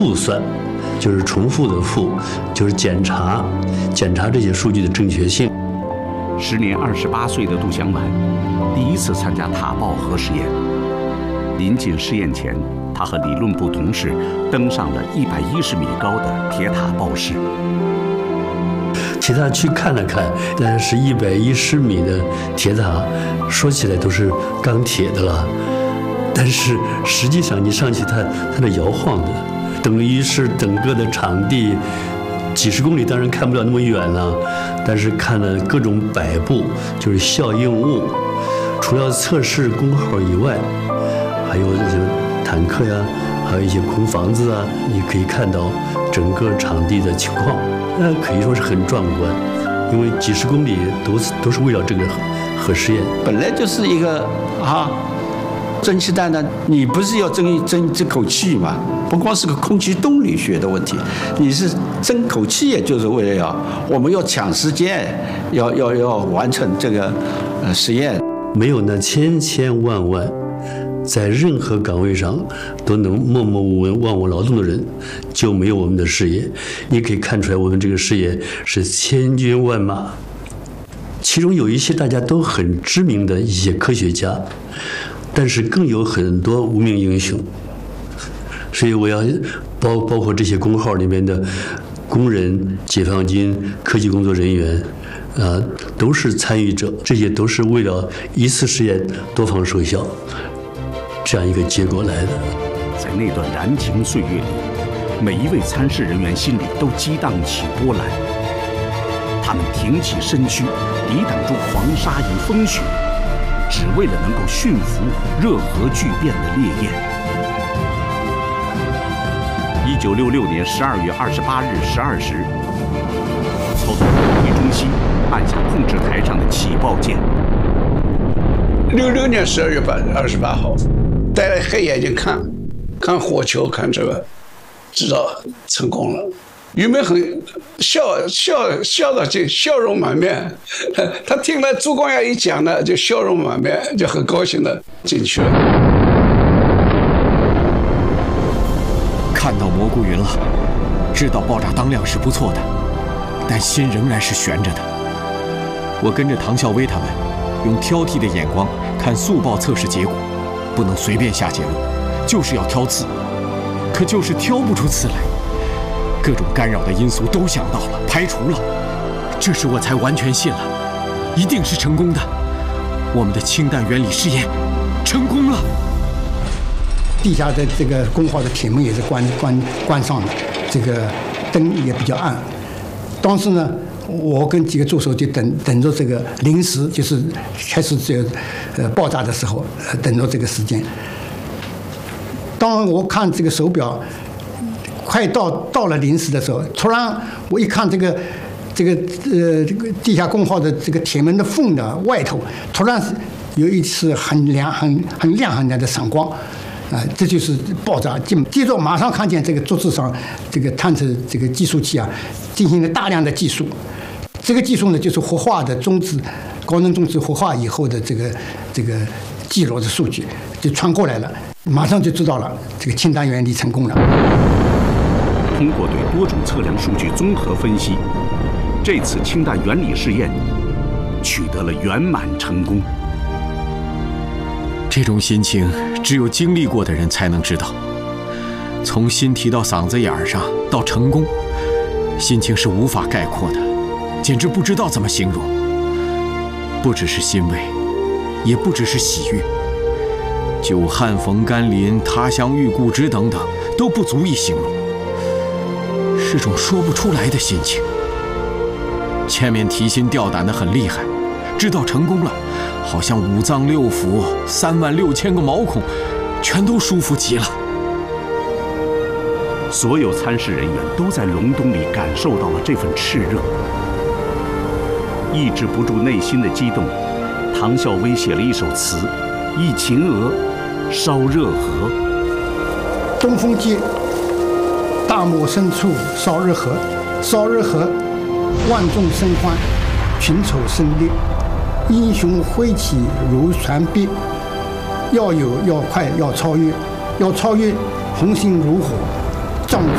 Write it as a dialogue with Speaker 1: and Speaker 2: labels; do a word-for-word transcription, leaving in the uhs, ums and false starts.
Speaker 1: 复算，就是重复的复，就是检查，检查这些数据的正确性。
Speaker 2: 时年二十八岁的杜祥满，第一次参加塔爆核试验。临近试验前，他和理论部同事登上了一百一十米高的铁塔爆室。
Speaker 1: 其他去看了看，但是一百一十米的铁塔，说起来都是钢铁的了，但是实际上你上去它它是摇晃的，等于是整个的场地几十公里，当然看不了那么远了，但是看了各种摆布，就是效应物。除了测试功耗以外，还有这些坦克呀，还有一些空房子啊，你可以看到整个场地的情况，那可以说是很壮观，因为几十公里都是都是为了这个核试验。
Speaker 3: 本来就是一个啊，蒸汽弹呢，你不是要争争这口气嘛？不光是个空气动力学的问题，你是争口气，也就是为了要我们要抢时间，要要要完成这个呃实验。
Speaker 1: 没有那千千万万在任何岗位上都能默默无闻、忘我劳动的人，就没有我们的事业。你可以看出来，我们这个事业是千军万马，其中有一些大家都很知名的一些科学家，但是更有很多无名英雄。所以我要包包括这些工号里面的工人、解放军、科技工作人员。啊，都是参与者，这些都是为了一次实验多方收效，这样一个结果来的。
Speaker 2: 在那段燃情岁月里，每一位参试人员心里都激荡起波澜，他们挺起身躯，抵挡住黄沙与风雪，只为了能够驯服热核聚变的烈焰。一九六六年十二月二十八日十二时，操纵指挥中心按下控制台上的起爆键。
Speaker 4: 六六年十二月八二十八号，戴了黑眼镜看，看火球，看这个，知道成功了。于梅很笑笑笑到就笑容满面，他他听了朱光亚一讲呢，就笑容满面，就很高兴的进去了。
Speaker 5: 看到蘑菇云了，知道爆炸当量是不错的，但心仍然是悬着的。我跟着唐孝威他们，用挑剔的眼光看速爆测试结果，不能随便下结论，就是要挑刺，可就是挑不出刺来。各种干扰的因素都想到了，排除了，这时我才完全信了，一定是成功的。我们的氢弹原理试验成功了。
Speaker 6: 地下的这个工号的铁门也是关关关上的，这个灯也比较暗。当时呢，我跟几个助手就等等着这个临时就是开始这个呃爆炸的时候，呃等着这个时间。当我看这个手表快到到了临时的时候，突然我一看这个这个呃这个地下工号的这个铁门的缝的外头，突然有一次很亮很很亮很亮的闪光。啊，这就是爆炸。接着马上看见这个桌子上这个探测这个计数器啊，进行了大量的计数。这个计数呢，就是活化的中子高能中子活化以后的这个这个记录的数据就传过来了，马上就知道了这个氢弹原理成功了。
Speaker 2: 通过对多种测量数据综合分析，这次氢弹原理试验取得了圆满成功。
Speaker 5: 这种心情只有经历过的人才能知道，从心提到嗓子眼儿上到成功，心情是无法概括的，简直不知道怎么形容。不只是欣慰，也不只是喜悦，久旱逢甘霖、他乡遇故知等等都不足以形容，是种说不出来的心情。前面提心吊胆的很厉害，知道成功了，好像五脏六腑、三万六千个毛孔，全都舒服极了。
Speaker 2: 所有参试人员都在隆冬里感受到了这份炽热，抑制不住内心的激动，唐孝威写了一首词《忆秦娥烧热河》。
Speaker 6: 东风街，大漠深处烧热河，烧热河，万众生欢，群丑生烈。英雄挥旗如船逼，要有要快要超越，要超越红星如火，丈夫